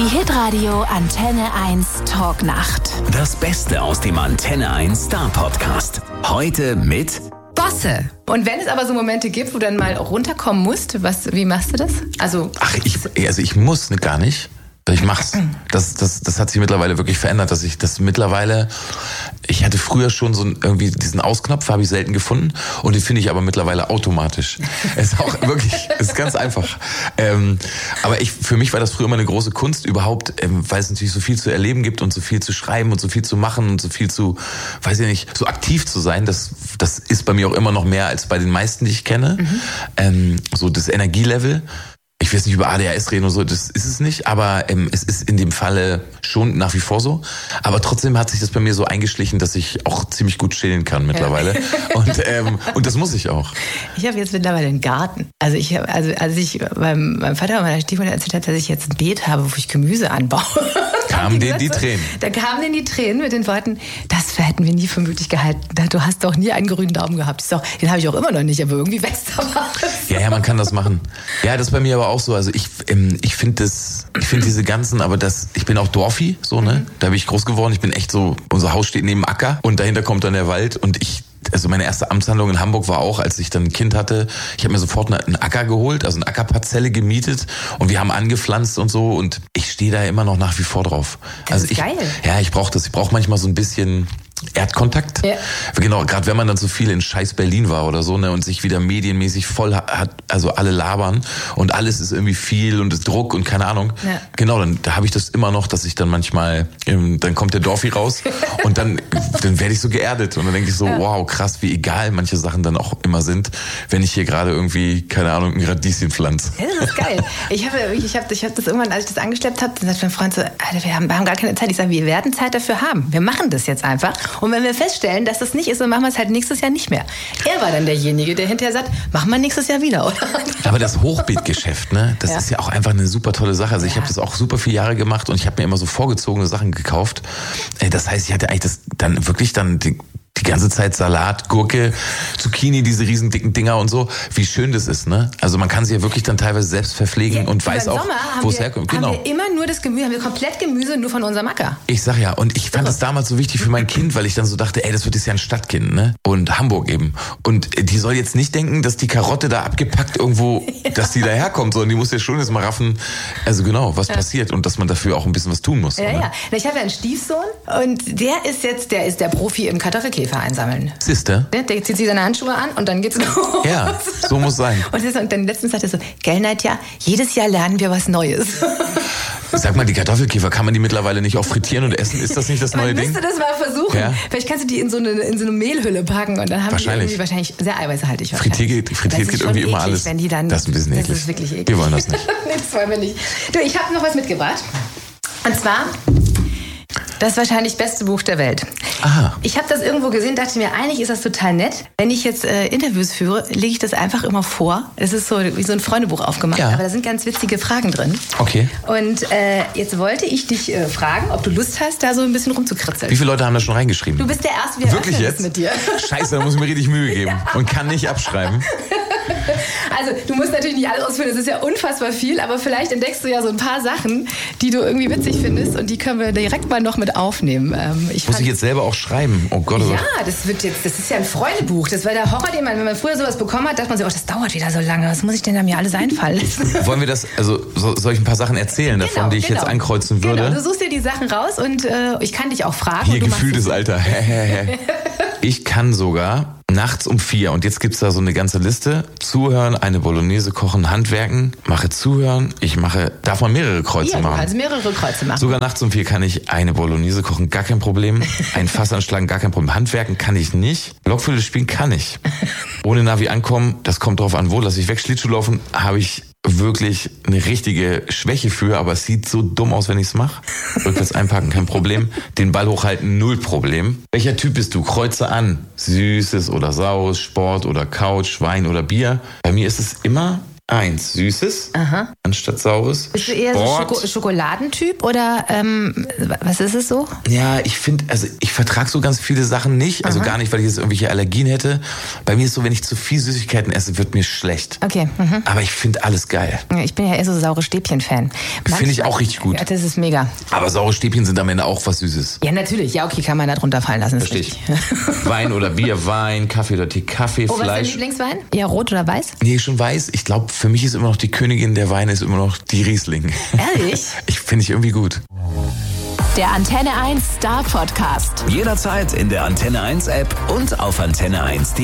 Die Hitradio Antenne 1 Talknacht. Das Beste aus dem Antenne 1 Star Podcast. Heute mit Bosse. Und wenn es aber so Momente gibt, wo du dann mal runterkommen musst, wie machst du das? Ich muss gar nicht. Ich mach's. Das hat sich mittlerweile wirklich verändert, dass ich das mittlerweile, ich hatte früher schon so irgendwie diesen Ausknopf, habe ich selten gefunden und den finde ich aber mittlerweile automatisch. Es ist auch wirklich, es ist ganz einfach. Aber für mich war das früher immer eine große Kunst überhaupt, weil es natürlich so viel zu erleben gibt und so viel zu schreiben und so viel zu machen und so viel zu, weiß ich nicht, so aktiv zu sein. Das ist bei mir auch immer noch mehr als bei den meisten, die ich kenne. So das Energielevel. Ich will jetzt nicht über ADHS reden und so, das ist es nicht, aber es ist in dem Falle schon nach wie vor so. Aber trotzdem hat sich das bei mir so eingeschlichen, dass ich auch ziemlich gut chillen kann mittlerweile. Ja. Und das muss ich auch. Ich habe jetzt mittlerweile einen Garten. Also als ich meinem Vater und meiner Stiefmutter erzählt habe, dass ich jetzt ein Beet habe, wo ich Gemüse anbaue. Kamen denen die Tränen? Da kamen denen die Tränen mit den Worten, das hätten wir nie für möglich gehalten. Du hast doch nie einen grünen Daumen gehabt. Den habe ich auch immer noch nicht, aber irgendwie wächst da was. Ja, man kann das machen. Ja, das ist bei mir aber auch so. Also ich finde diese ganzen, aber ich bin auch Dorfi, so, ne? Da bin ich groß geworden. Ich bin echt so, unser Haus steht neben dem Acker und dahinter kommt dann der Wald und also meine erste Amtshandlung in Hamburg war auch, als ich dann ein Kind hatte, ich habe mir sofort einen Acker geholt, also eine Ackerparzelle gemietet und wir haben angepflanzt und so und ich stehe da immer noch nach wie vor drauf. Das ist geil. Ja, ich brauche das. Ich brauche manchmal so ein bisschen Erdkontakt. Ja. Genau, gerade wenn man dann so viel in scheiß Berlin war oder so, ne, und sich wieder medienmäßig voll hat, also alle labern und alles ist irgendwie viel und ist Druck und keine Ahnung. Ja. Genau, da habe ich das immer noch, dass ich dann manchmal, dann kommt der Dorfi raus und dann werde ich so geerdet und dann denke ich so, wow, krass, wie egal manche Sachen dann auch immer sind, wenn ich hier gerade irgendwie, keine Ahnung, ein Radieschen pflanze. Ja, das ist geil. Ich hab das irgendwann, als ich das angeschleppt habe, dann sagt mein Freund so, Alter, wir haben gar keine Zeit. Ich sage, wir werden Zeit dafür haben. Wir machen das jetzt einfach. Und wenn wir feststellen, dass das nicht ist, dann machen wir es halt nächstes Jahr nicht mehr. Er war dann derjenige, der hinterher sagt, machen wir nächstes Jahr wieder, oder? Aber das Hochbeetgeschäft, ne, das ist ja auch einfach eine super tolle Sache. Also ich habe das auch super viele Jahre gemacht und ich habe mir immer so vorgezogene Sachen gekauft. Das heißt, ich hatte eigentlich die ganze Zeit Salat, Gurke, Zucchini, diese riesen dicken Dinger und so. Wie schön das ist, ne? Also man kann sich ja wirklich dann teilweise selbst verpflegen und weiß auch, wo es herkommt. Genau. Haben wir immer nur das Gemüse, haben wir komplett Gemüse nur von unserem Acker. Ich sag ja, und ich fand das damals so wichtig für mein Kind, weil ich dann so dachte, das wird jetzt ja ein Stadtkind, ne? Und Hamburg eben. Und die soll jetzt nicht denken, dass die Karotte da abgepackt irgendwo, dass die daherkommt, sondern die muss ja schon jetzt mal raffen, also genau, was passiert und dass man dafür auch ein bisschen was tun muss. Ja, oder? Ja. Ich habe ja einen Stiefsohn und der ist der Profi im Kartoffelkäfer einsammeln. Siehste? Der zieht sich seine Handschuhe an und dann geht's los. Ja, so muss sein. Und dann letztens sagt er so, gell Nadja, jedes Jahr lernen wir was Neues. Sag mal, die Kartoffelkäfer, kann man die mittlerweile nicht auch frittieren und essen? Ist das nicht das neue Ding? Müsste das mal versuchen. Ja. Vielleicht kannst du die in so eine Mehlhülle packen und dann haben die irgendwie wahrscheinlich sehr eiweißhaltig. Frittiert geht irgendwie immer alles. Wenn die dann, das ist ein bisschen eklig. Das ist wirklich eklig. Wir wollen das nicht. Nee, das wollen wir nicht. Du, ich habe noch was mitgebracht. Und zwar das wahrscheinlich beste Buch der Welt. Aha. Ich habe das irgendwo gesehen, dachte mir, eigentlich ist das total nett. Wenn ich jetzt Interviews führe, lege ich das einfach immer vor. Es ist so wie so ein Freundebuch aufgemacht, aber da sind ganz witzige Fragen drin. Okay. Und jetzt wollte ich dich fragen, ob du Lust hast, da so ein bisschen rumzukritzeln. Wie viele Leute haben das schon reingeschrieben? Du bist der Erste, wir Wirklich öffnen jetzt? das mit dir. Scheiße, da muss ich mir richtig Mühe geben und kann nicht abschreiben. Also, du musst natürlich nicht alles ausfüllen, das ist ja unfassbar viel, aber vielleicht entdeckst du ja so ein paar Sachen, die du irgendwie witzig findest und die können wir direkt mal noch mit aufnehmen. Muss ich jetzt selber auch schreiben? Oh Gott, oh ja, Gott. Das ist ja ein Freundebuch. Das war der Horror, wenn man früher sowas bekommen hat, dachte man sich, das dauert wieder so lange. Was muss ich denn da mir alles einfallen lassen? Wollen wir das, also soll ich ein paar Sachen erzählen davon, die ich jetzt ankreuzen würde? Genau, du suchst dir die Sachen raus und ich kann dich auch fragen. Hier gefühltes Alter. Ich kann sogar nachts um 4, und jetzt gibt's da so eine ganze Liste, zuhören, eine Bolognese kochen, handwerken, mache zuhören, darf man mehrere Kreuze machen. Ja, du kannst mehrere Kreuze machen. Sogar nachts um 4 kann ich eine Bolognese kochen, gar kein Problem. Ein Fass anschlagen, gar kein Problem. Handwerken kann ich nicht. Blockflöte spielen kann ich. Ohne Navi ankommen, das kommt drauf an, wo, lasse ich weg. Schlittschuh laufen, habe ich wirklich eine richtige Schwäche für, aber es sieht so dumm aus, wenn ich es mache. Rückwärts einpacken, kein Problem. Den Ball hochhalten, 0 Problem. Welcher Typ bist du? Kreuze an. Süßes oder Saures, Sport oder Couch, Wein oder Bier. Bei mir ist es immer 1 Süßes anstatt Saures. Bist du eher so Schokoladentyp oder was ist es so? Ja, ich finde, also ich vertrage so ganz viele Sachen nicht. Also gar nicht, weil ich jetzt irgendwelche Allergien hätte. Bei mir ist so, wenn ich zu viel Süßigkeiten esse, wird mir schlecht. Okay. Aber ich finde alles geil. Ja, ich bin ja eher so saure Stäbchen-Fan. Finde ich auch richtig gut. Ja, das ist mega. Aber saure Stäbchen sind am Ende auch was Süßes. Ja, natürlich. Ja, okay, kann man da drunter fallen lassen. Verstehe ich. Wein oder Bier, Wein, Kaffee oder Tee, Kaffee, Was ist dein Fleisch. Lieblingswein? Eher rot oder weiß? Nee, schon weiß. Ich glaube, für mich ist immer noch die Königin der Weine ist immer noch die Riesling. Ehrlich? Finde ich irgendwie gut. Der Antenne 1 Star Podcast. Jederzeit in der Antenne 1 App und auf antenne1.de.